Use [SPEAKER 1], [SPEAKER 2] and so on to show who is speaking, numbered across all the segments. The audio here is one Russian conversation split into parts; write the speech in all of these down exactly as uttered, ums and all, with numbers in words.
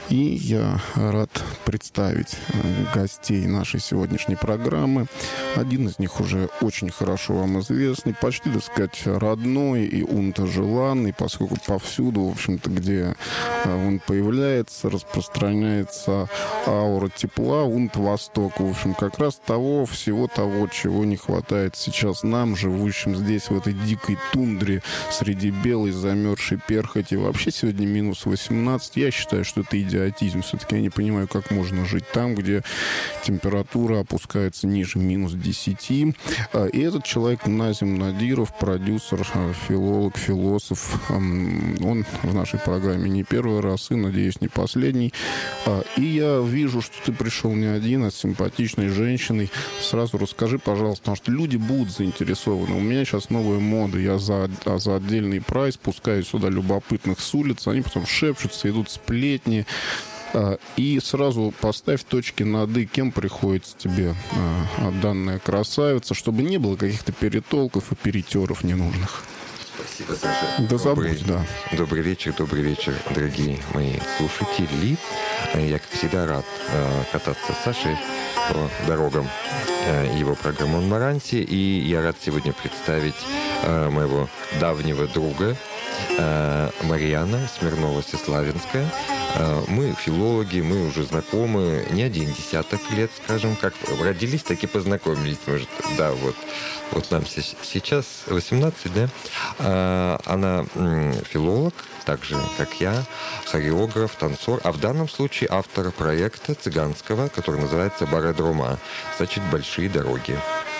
[SPEAKER 1] И я рад представить гостей нашей сегодняшней программы. Один из них уже очень хорошо вам известный, почти, так сказать, родной и он-то желанный, поскольку повсюду, в общем-то, где он появляется, распространяется аура тепла, он-то Восток. В общем, как раз того, всего того, чего не хватает сейчас нам, живущим здесь, в этой дикой тундре, среди белой замерзшей перхоти. Вообще сегодня минус восемнадцать. Я считаю, что это идиотизм. Все-таки я не понимаю, как можно жить там, где температура опускается ниже минус десяти. И этот человек Назим Надиров, продюсер, филолог, философ. Он в нашей программе не первый раз и, надеюсь, не последний. И я вижу, что ты пришел не один, а с симпатичной женщиной. Сразу расскажи, пожалуйста, потому что люди будут заинтересованы. У меня сейчас новая мода. Я за, за отдельный прайс пускаю сюда любопытных с улицы. Они потом шепчутся, идут сплетни. И сразу поставь точки над «и», кем приходится тебе данная красавица, чтобы не было каких-то перетолков и перетеров ненужных.
[SPEAKER 2] Спасибо, Саша.
[SPEAKER 1] Да забудь, да.
[SPEAKER 2] Добрый вечер, добрый вечер, дорогие мои слушатели. Я, как всегда, рад э, кататься с Сашей по дорогам э, его программы «Монмаранси». И я рад сегодня представить э, моего давнего друга э, Марьяна Смирнова-Сеславинская. Э, мы филологи, мы уже знакомы не один десяток лет, скажем. Как родились, так и познакомились. Может, да, вот. Вот нам сейчас восемнадцать, да? А, она м, филолог, так же, как я, хореограф, танцор, а в данном случае автор проекта цыганского, который называется «Барадрома», значит, «Большие дороги».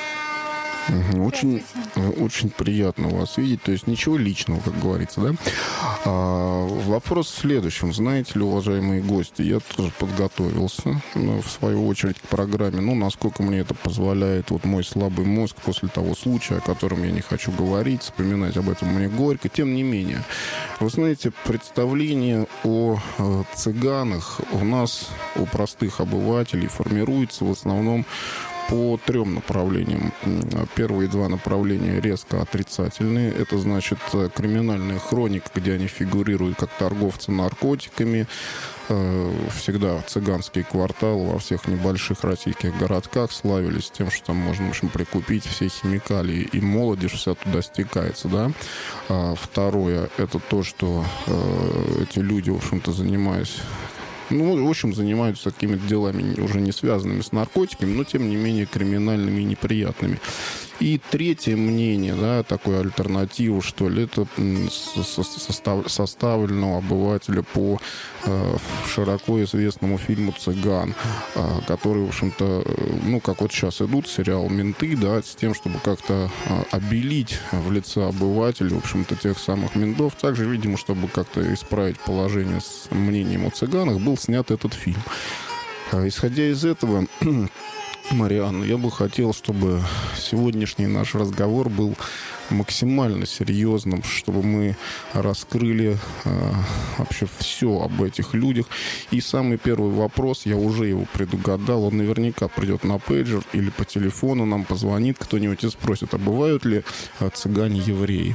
[SPEAKER 1] Очень, очень приятно вас видеть. То есть ничего личного, как говорится, да? А, вопрос в следующем. Знаете ли, уважаемые гости, я тоже подготовился, в свою очередь, к программе. Ну, насколько мне это позволяет вот мой слабый мозг после того случая, о котором я не хочу говорить, вспоминать об этом мне горько. Тем не менее, вы знаете, представление о э, цыганах у нас, у простых обывателей, формируется в основном по трем направлениям. Первые два направления резко отрицательные. Это, значит, криминальная хроника, где они фигурируют как торговцы наркотиками. Всегда цыганские кварталы во всех небольших российских городках славились тем, что там можно, в общем, прикупить все химикалии, и молодежь вся туда стекается, да. Второе, это то, что эти люди, в общем-то, занимаясь Ну, в общем, занимаются какими-то делами, уже не связанными с наркотиками, но, тем не менее, криминальными и неприятными. И третье мнение, да, такое альтернативу, что ли, это состав, составлено обывателя по э, широко известному фильму «Цыган», э, который, в общем-то, ну, как вот сейчас идут сериал «Менты», да, с тем, чтобы как-то э, обелить в лице обывателя, в общем-то, тех самых ментов. Также, видимо, чтобы как-то исправить положение с мнением о цыганах, был снят этот фильм. Э, исходя из этого... Марьяна, я бы хотел, чтобы сегодняшний наш разговор был максимально серьезным, чтобы мы раскрыли э, вообще все об этих людях. И самый первый вопрос, я уже его предугадал, он наверняка придет на пейджер или по телефону нам позвонит кто-нибудь и спросит, а бывают ли цыгане евреи?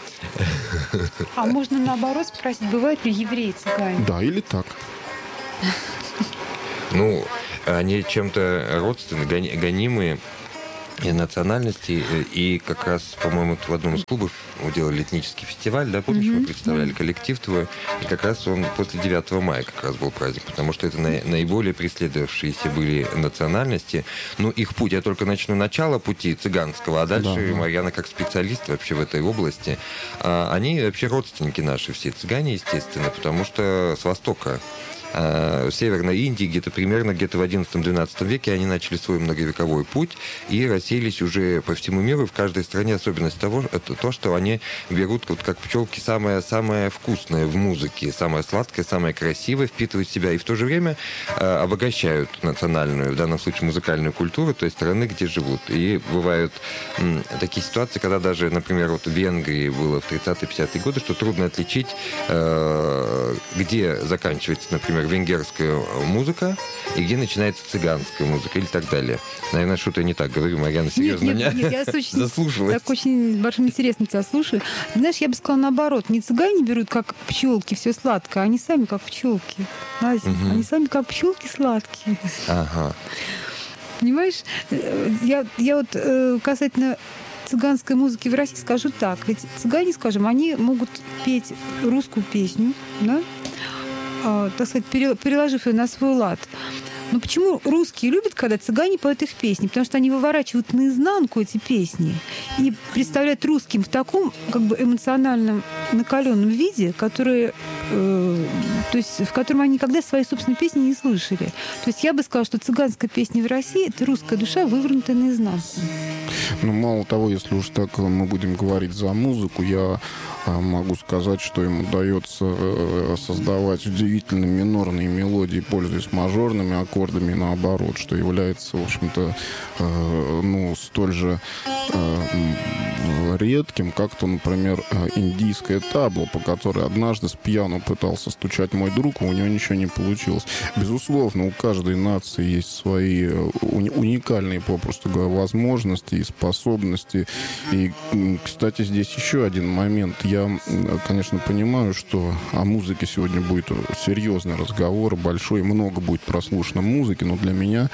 [SPEAKER 3] А можно наоборот спросить, бывают ли евреи цыгане?
[SPEAKER 1] Да, или так.
[SPEAKER 2] Ну, они чем-то родственны, гонимые национальности. И как раз, по-моему, в одном из клубов мы делали этнический фестиваль, да, помнишь, mm-hmm. мы представляли коллектив твой, и как раз он после девятого мая как раз был праздник, потому что это на, наиболее преследовавшиеся были национальности. Ну, их путь, я только начну начало пути цыганского, а дальше да, да. Марьяна как специалист вообще в этой области. А, они вообще родственники наши все, цыгане, естественно, потому что с Востока. В Северной Индии, где-то примерно где-то в одиннадцатом-двенадцатом веке они начали свой многовековой путь и рассеялись уже по всему миру. В каждой стране особенность того, это то, что они берут, вот как пчелки, самое-самое вкусное в музыке, самое сладкое, самое красивое, впитывают в себя и в то же время э, обогащают национальную, в данном случае музыкальную культуру той страны, где живут. И бывают м, такие ситуации, когда даже, например, вот в Венгрии было в тридцатые-пятидесятые годы, что трудно отличить, э, где заканчивается, например, венгерская музыка и где начинается цыганская музыка или так далее. Наверное, что-то я не так говорю, Марьяна серьезно
[SPEAKER 3] нет,
[SPEAKER 2] меня
[SPEAKER 3] нет, нет, я очень,
[SPEAKER 2] заслушалась.
[SPEAKER 3] Так очень большим интересом тебя слушаю. Знаешь, я бы сказала наоборот. Не цыгане берут, как пчелки, все сладкое, они сами как пчелки. Настя, угу. Они сами как пчелки сладкие.
[SPEAKER 2] Ага.
[SPEAKER 3] Понимаешь, я, я вот касательно цыганской музыки в России скажу так. Ведь цыгане, скажем, они могут петь русскую песню, да? а, так сказать, переложив ее на свой лад. Но почему русские любят, когда цыгане поют их песни? Потому что они выворачивают наизнанку эти песни и представляют русским в таком как бы эмоциональном накаленном виде, который, э, то есть, в котором они никогда свои собственные песни не слышали. То есть я бы сказала, что цыганская песня в России — это русская душа, вывернутая наизнанку.
[SPEAKER 1] Ну, мало того, если уж так мы будем говорить за музыку, я могу сказать, что им удается создавать удивительно минорные мелодии, пользуясь мажорными аккордами, наоборот, что является, в общем-то, ну, столь же редким, как то, например, индийское табло, по которой однажды с пьяну пытался стучать мой друг, и у него ничего не получилось. Безусловно, у каждой нации есть свои уникальные, попросту говоря, возможности и способности. И, кстати, здесь еще один момент. Я, конечно, понимаю, что о музыке сегодня будет серьезный разговор, большой, много будет прослушано музыки, но для меня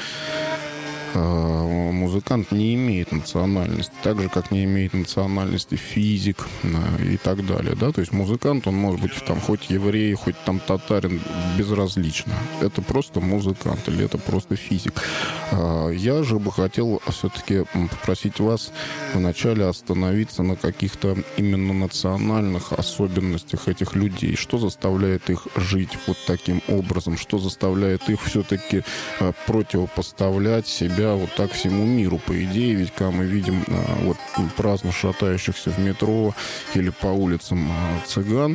[SPEAKER 1] музыкант не имеет национальности, так же, как не имеет национальности физик и так далее, да, то есть музыкант, он может быть там хоть еврей, хоть там татарин, безразлично. Это просто музыкант или это просто физик. Я же бы хотел все-таки попросить вас вначале остановиться на каких-то именно национальных особенностях этих людей. Что заставляет их жить вот таким образом? Что заставляет их все-таки противопоставлять себя вот так всему миру, по идее, ведь когда мы видим а, вот праздно шатающихся в метро или по улицам а, цыган,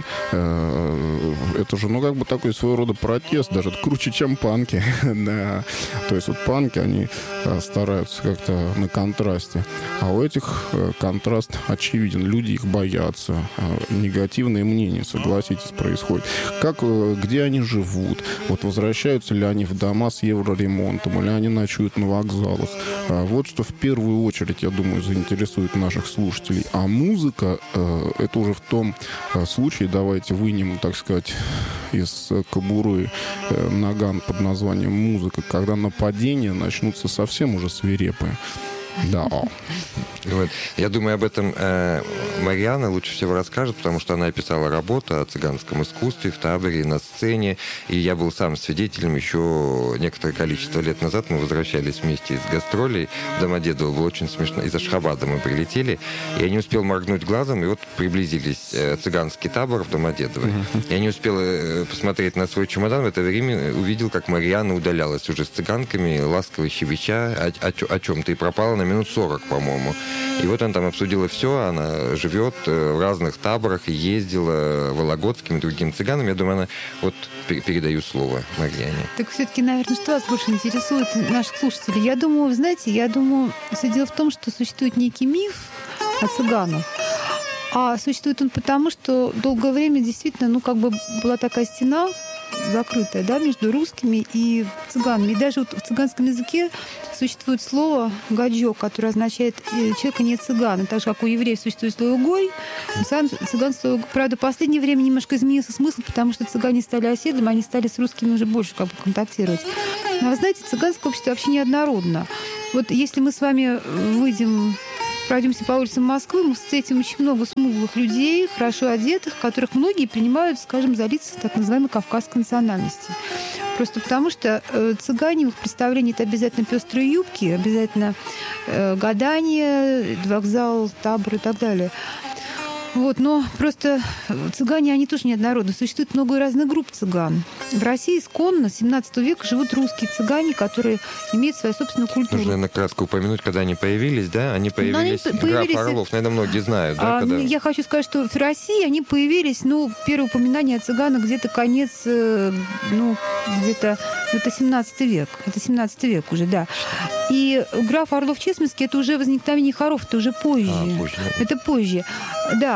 [SPEAKER 1] а, это же, ну, как бы такой своего рода протест, даже круче, чем панки. Да. То есть вот панки, они а, стараются как-то на контрасте, а у этих а, контраст очевиден. Люди их боятся, а, негативные мнения, согласитесь, происходит. Как, а, где они живут? Вот возвращаются ли они в дома с евроремонтом, или они ночуют на вокзалах? Вот что в первую очередь, я думаю, заинтересует наших слушателей. А музыка, это уже в том случае, давайте вынем, так сказать, из кобуры наган под названием музыка, когда нападения начнутся совсем уже свирепые. Да.
[SPEAKER 2] Вот. Я думаю, об этом э, Марьяна лучше всего расскажет, потому что она писала работу о цыганском искусстве в таборе, на сцене, и я был сам свидетелем еще некоторое количество лет назад. Мы возвращались вместе из гастролей в Домодедово, было очень смешно. Из Ашхабада мы прилетели, я не успел моргнуть глазом, и вот приблизились э, цыганский табор в Домодедово. Uh-huh. Я не успел э, посмотреть на свой чемодан, в это время увидел, как Марьяна удалялась уже с цыганками, ласково щебеча о, о, о чем-то, и пропала на минут сорок, по-моему. И вот она там обсудила все, она живет в разных таборах, ездила вологодскими, другими цыганами. Я думаю, она... Вот передаю слово Марьяне.
[SPEAKER 3] Так все-таки, наверное, что вас больше интересует наших слушателей? Я думаю, знаете, я думаю, все дело в том, что существует некий миф о цыганах. А существует он потому, что долгое время действительно, ну, как бы была такая стена закрытая, да, между русскими и цыганами. И даже вот в цыганском языке существует слово «гаджок», которое означает «человека не цыгана». Так же, как у евреев существует слово «гой», у цыган слово... Правда, в последнее время немножко изменился смысл, потому что цыгане стали оседлыми, они стали с русскими уже больше как бы контактировать. Но вы знаете, цыганское общество вообще неоднородно. Вот если мы с вами выйдем... пройдемся по улицам Москвы, мы встретим очень много смуглых людей, хорошо одетых, которых многие принимают, скажем, за лиц так называемой кавказской национальности. Просто потому, что э, цыгане, в их представлении это обязательно пестрые юбки, обязательно э, гадание, вокзал, табор и так далее. Вот, но просто цыгане, они тоже неоднородны. Существует много разных групп цыган. В России исконно, с семнадцатого века живут русские цыгане, которые имеют свою собственную культуру.
[SPEAKER 2] Нужно накратко упомянуть, когда они появились, да? Они появились,
[SPEAKER 3] они появились...
[SPEAKER 2] граф Орлов, наверное, многие знают, да?
[SPEAKER 3] А,
[SPEAKER 2] когда...
[SPEAKER 3] Я хочу сказать, что в России они появились, ну, первое упоминание о цыганах где-то конец, ну, где-то, это семнадцатый век. Это семнадцатый век уже, да. И граф Орлов-Чесменский, это уже возникновение хоров, это уже позже.
[SPEAKER 2] А, позже.
[SPEAKER 3] Это позже, да.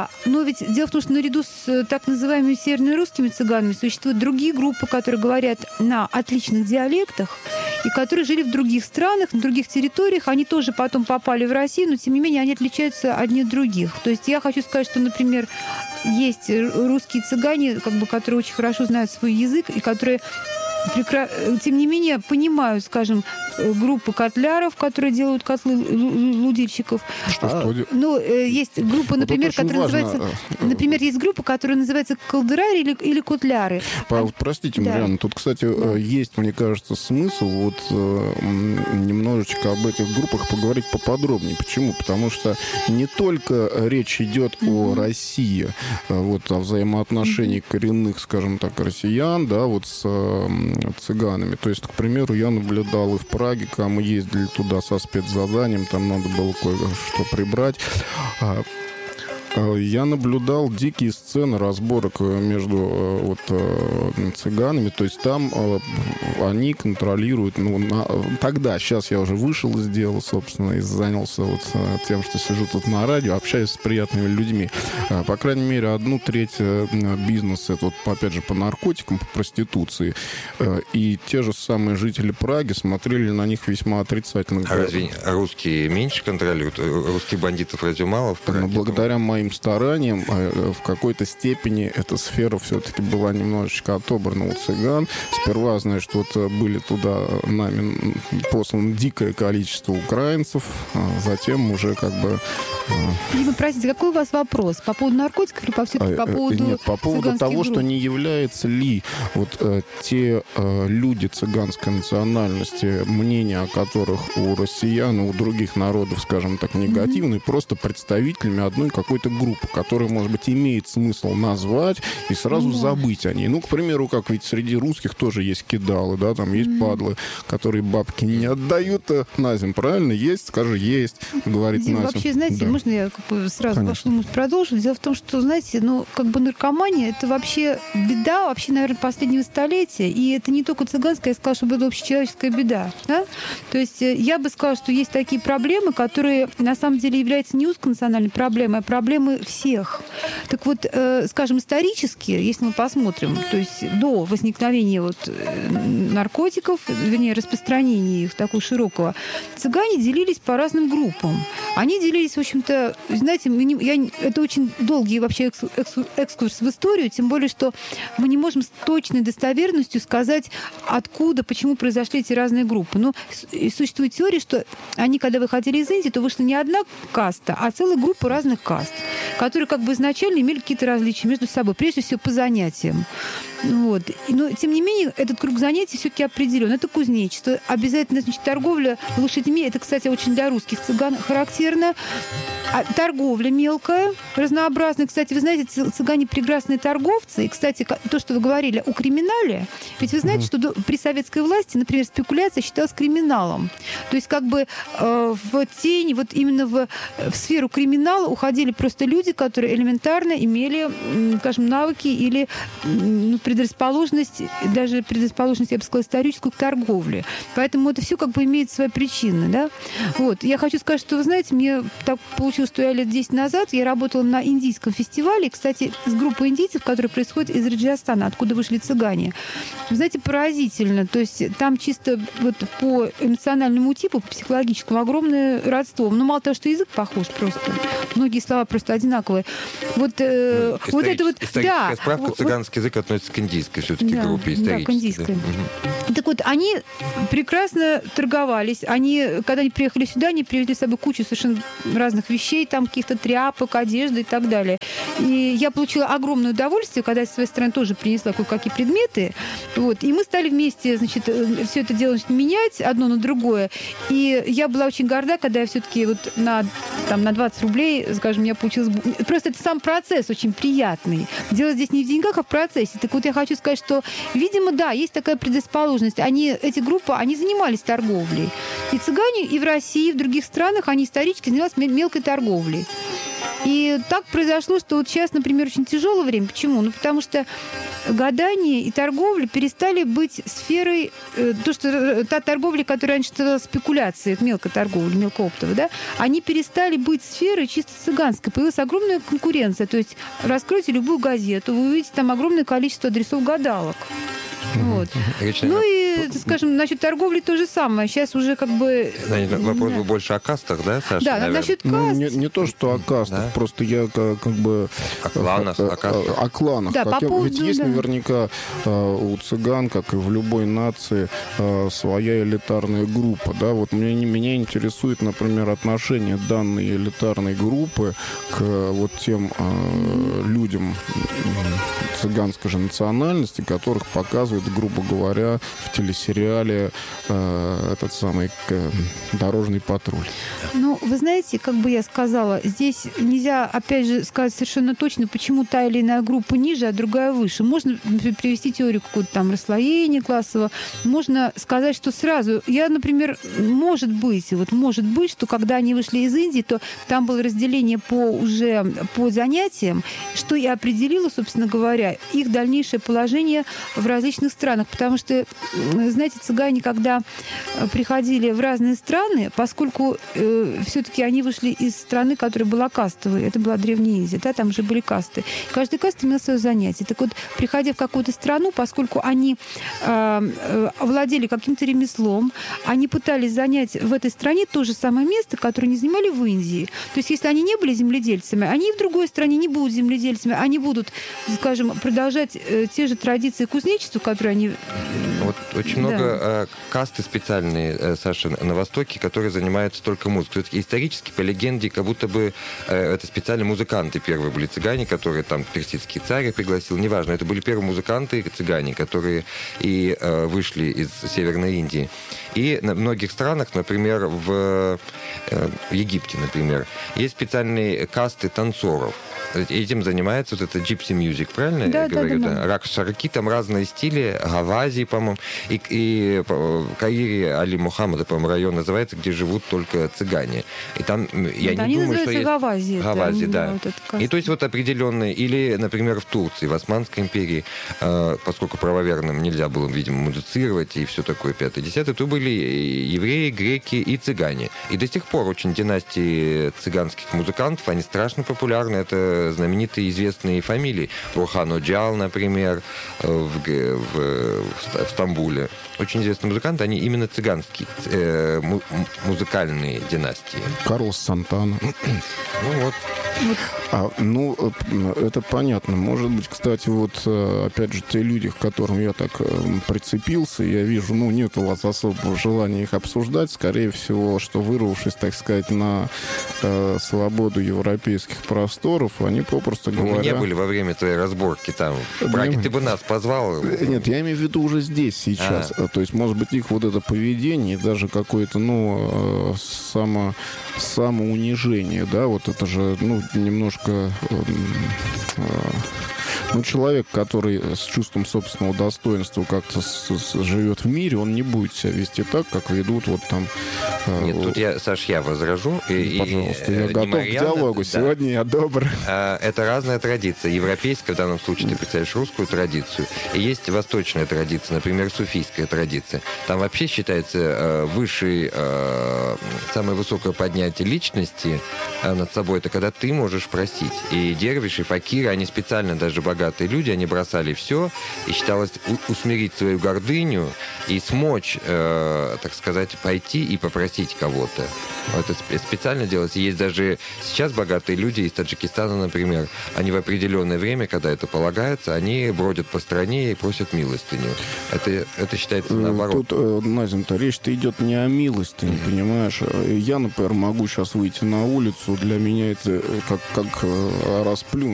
[SPEAKER 3] но ведь дело в том, что наряду с так называемыми северно-русскими цыганами существуют другие группы, которые говорят на отличных диалектах, и которые жили в других странах, на других территориях. Они тоже потом попали в Россию, но, тем не менее, они отличаются одни от других. То есть я хочу сказать, что, например, есть русские цыгане, как бы, которые очень хорошо знают свой язык, и которые тем не менее, понимают, скажем, группы котляров, которые делают котлы лудильщиков.
[SPEAKER 1] Что, что?
[SPEAKER 3] Ну, есть группа, например, вот которая важно. называется... Например, есть группа, которая называется колдырары или, или котляры.
[SPEAKER 1] По, вот, простите, да. Марьяна, тут, кстати, да. есть, мне кажется, смысл вот немножечко об этих группах поговорить поподробнее. Почему? Потому что не только речь идет mm-hmm. о России, вот, о взаимоотношении mm-hmm. коренных, скажем так, россиян, да, вот с цыганами. То есть, к примеру, я наблюдал и в Праге, когда мы ездили туда со спецзаданием, там надо было кое-что прибрать. Я наблюдал дикие сцены разборок между вот, цыганами. То есть там они контролируют... Ну, на, тогда, сейчас я уже вышел из дела, собственно, и занялся вот тем, что сижу тут на радио, общаюсь с приятными людьми. По крайней мере, одну треть бизнеса, это вот, опять же, по наркотикам, по проституции. И те же самые жители Праги смотрели на них весьма отрицательно.
[SPEAKER 2] А разве русские меньше контролируют? Русских бандитов разве мало в Праге?
[SPEAKER 1] Но благодаря моим моим стараниям в какой-то степени эта сфера все-таки была немножечко отобрана у цыган. Сперва, значит, вот были туда нами послано дикое количество украинцев, а затем уже как бы...
[SPEAKER 3] Дима, простите, какой у вас вопрос? По поводу наркотиков или по, все-таки по поводу
[SPEAKER 1] Нет, по поводу того,
[SPEAKER 3] групп?
[SPEAKER 1] Что не является ли вот э, те э, люди цыганской национальности, мнения о которых у россиян и у других народов, скажем так, негативные, mm-hmm. просто представителями одной какой-то группы, которую, может быть, имеет смысл назвать и сразу mm-hmm. забыть о ней. Ну, к примеру, как ведь среди русских тоже есть кидалы, да, там есть mm-hmm. падлы, которые бабки не отдают на землю, правильно? Есть, скажи, есть, говорит
[SPEAKER 3] Дима,
[SPEAKER 1] Настя.
[SPEAKER 3] Вообще, знаете,
[SPEAKER 1] да.
[SPEAKER 3] можно я как бы сразу вашу продолжу? Дело в том, что, знаете, ну, как бы наркомания — это вообще беда, вообще, наверное, последнего столетия. И это не только цыганская, я сказала, что это общечеловеческая беда. Да? То есть я бы сказала, что есть такие проблемы, которые на самом деле являются не узконациональной проблемой, а проблемой всех. Так вот, э, скажем, исторически, если мы посмотрим, то есть до возникновения вот наркотиков, вернее, распространения их такого широкого, цыгане делились по разным группам. Они делились, в общем-то, знаете, мы не, я, это очень долгий вообще экскурс, экскурс в историю, тем более, что мы не можем с точной достоверностью сказать, откуда, почему произошли эти разные группы. Но существует теория, что они, когда выходили из Индии, то вышла не одна каста, а целая группа разных каст, которые как бы изначально имели какие-то различия между собой, прежде всего по занятиям. Вот. Но, тем не менее, этот круг занятий все-таки определен. Это кузнечество. Обязательно, значит, торговля лошадьми. Это, кстати, очень для русских цыган характерно. А торговля мелкая, разнообразная. Кстати, вы знаете, цыгане прекрасные торговцы. И, кстати, то, что вы говорили о криминале, ведь вы знаете, mm-hmm. что при советской власти, например, спекуляция считалась криминалом. То есть как бы э, в тень, вот именно в, в сферу криминала уходили просто люди, которые элементарно имели, скажем, навыки или ну, предрасположенность, даже предрасположенность, я бы сказала, историческую к торговле. Поэтому это все как бы имеет свои причины. Да? Вот. Я хочу сказать, что, вы знаете, мне так получилось, что я лет десять назад я работала на индийском фестивале, кстати, с группой индийцев, которые происходят из Раджастана, откуда вышли цыгане. Вы знаете, поразительно. То есть там чисто вот по эмоциональному типу, по психологическому огромное родство. Ну, мало того, что язык похож просто. Многие слова просто одинаковые. Вот, э,
[SPEAKER 2] ну,
[SPEAKER 3] вот это вот...
[SPEAKER 2] Да, справка,
[SPEAKER 3] вот,
[SPEAKER 2] цыганский язык относится к индийской все-таки
[SPEAKER 3] да,
[SPEAKER 2] группе исторической.
[SPEAKER 3] Да, к индийской.
[SPEAKER 2] Да.
[SPEAKER 3] Так вот, они прекрасно торговались. Они, когда они приехали сюда, они привезли с собой кучу совершенно разных вещей, там каких-то тряпок, одежды и так далее. И я получила огромное удовольствие, когда я со своей стороны тоже принесла кое-какие предметы. Вот. И мы стали вместе, значит, все это дело значит, менять одно на другое. И я была очень горда, когда я все-таки вот на, там, на двадцать рублей, скажем, я получилось... Просто это сам процесс очень приятный. Дело здесь не в деньгах, а в процессе. Так вот я хочу сказать, что, видимо, да, есть такая предрасположенность. Они, эти группы, они занимались торговлей. И цыгане и в России, и в других странах, они исторически занимались мелкой торговлей. И так произошло, что вот сейчас, например, очень тяжелое время. Почему? Ну, потому что гадание и торговля перестали быть сферой, э, то, что та торговля, которая раньше была спекуляцией, мелкая торговля, мелкооптовая, да, они перестали быть сферой чисто цыганской. Появилась огромная конкуренция. То есть раскройте любую газету, вы увидите там огромное количество адресов гадалок. Вот. Ну и, скажем, насчет торговли то же самое. Сейчас уже как бы...
[SPEAKER 2] Вопрос был больше о кастах, да, Саша?
[SPEAKER 3] Да, наверное? Насчет каст...
[SPEAKER 1] Ну, не, не то, что о кастах, да? Просто я как, как бы...
[SPEAKER 2] О кланах, о, кастах.
[SPEAKER 1] О кланах.
[SPEAKER 3] Да, по поводу,
[SPEAKER 1] ведь есть
[SPEAKER 3] да.
[SPEAKER 1] наверняка у цыган, как и в любой нации, своя элитарная группа. Да? Вот меня, меня интересует, например, отношение данной элитарной группы к вот тем э, людям цыганской же национальности, которых показывают, грубо говоря, в телесериале э, этот самый э, «Дорожный патруль».
[SPEAKER 3] Ну, вы знаете, как бы я сказала, здесь нельзя, опять же, сказать совершенно точно, почему та или иная группа ниже, а другая выше. Можно привести теорию какого-то там расслоения классового. Можно сказать, что сразу... Я, например, может быть, вот может быть, что когда они вышли из Индии, то там было разделение по уже по занятиям, что и определило, собственно говоря, их дальнейшее положение в различных странах. Потому что, знаете, цыгане, когда приходили в разные страны, поскольку э, все-таки они вышли из страны, которая была кастовой, это была Древняя Индия, да, там уже были касты. Каждый каст имел свое занятие. Так вот, приходя в какую-то страну, поскольку они э, э, овладели каким-то ремеслом, они пытались занять в этой стране то же самое место, которое не занимали в Индии. То есть, если они не были земледельцами, они и в другой стране не будут земледельцами, они будут, скажем, продолжать э, те же традиции кузнечества, которые они...
[SPEAKER 2] Вот очень
[SPEAKER 3] да.
[SPEAKER 2] много э, касты специальные, э, Саша, на Востоке, которые занимаются только музыкой. Исторически, по легенде, как будто бы э, это специальные музыканты первые были цыгане, которые там персидский царь пригласил, неважно, это были первые музыканты цыгане, которые и э, вышли из Северной Индии. И на многих странах, например, в э, Египте, например, есть специальные касты танцоров. Этим занимается вот это gypsy music, правильно
[SPEAKER 3] да,
[SPEAKER 2] я говорю?
[SPEAKER 3] Да, да, да.
[SPEAKER 2] Рак-шарки, там разные стили, Гавази, по-моему, и, и в Каире Али Мухаммада, по-моему, район называется, где живут только цыгане. И там, я
[SPEAKER 3] да,
[SPEAKER 2] не думаю, что есть...
[SPEAKER 3] Гавази.
[SPEAKER 2] Гавази,
[SPEAKER 3] это,
[SPEAKER 2] да.
[SPEAKER 3] Вот
[SPEAKER 2] и то есть вот определенные, или, например, в Турции, в Османской империи, э, поскольку правоверным нельзя было, видимо, музицировать и все такое, пятое-десятое, то были евреи, греки и цыгане. И до сих пор очень династии цыганских музыкантов, они страшно популярны, это знаменитые известные фамилии. Бурхан Оджал, например, в, в, в Стамбуле. Очень известные музыканты, они именно цыганские, э, му, музыкальные династии.
[SPEAKER 1] Карлос Сантана.
[SPEAKER 2] Ну вот.
[SPEAKER 1] А, ну, это понятно. Может быть, кстати, вот, опять же, те люди, к которым я так прицепился, я вижу, ну, нет у вас особого желания их обсуждать. Скорее всего, что вырвавшись, так сказать, на э, свободу европейских просторов, они попросту говоря...
[SPEAKER 2] Мы не были во время твоей разборки там. В Праге ты бы нас позвал.
[SPEAKER 1] Нет, я имею в виду уже здесь, сейчас. А. То есть, может быть, их вот это поведение, даже какое-то, ну, само, самоунижение, да, вот это же, ну, немножко... Ну, человек, который с чувством собственного достоинства как-то с, с, живет в мире, он не будет себя вести так, как ведут вот там...
[SPEAKER 2] Нет, э, тут я, Саш, я возражу. И,
[SPEAKER 1] пожалуйста,
[SPEAKER 2] и,
[SPEAKER 1] я готов Марианна, к диалогу. Да. Сегодня я добр.
[SPEAKER 2] Это разная традиция. Европейская, в данном случае ты представляешь русскую традицию. И есть восточная традиция, например, суфийская традиция. Там вообще считается высшей, самое высокое поднятие личности над собой, это когда ты можешь просить. И дервиши, факиры, они специально даже богатые богатые люди, они бросали все, и считалось усмирить свою гордыню и смочь, э, так сказать, пойти и попросить кого-то. Это специально делается. Есть даже сейчас богатые люди из Таджикистана, например, они в определенное время, когда это полагается, они бродят по стране и просят милостыню. Это, это считается наоборот.
[SPEAKER 1] Тут, Назим-то, речь-то идет не о милостыне, mm-hmm. понимаешь? Я, например, могу сейчас выйти на улицу, для меня это как, как расплюнуть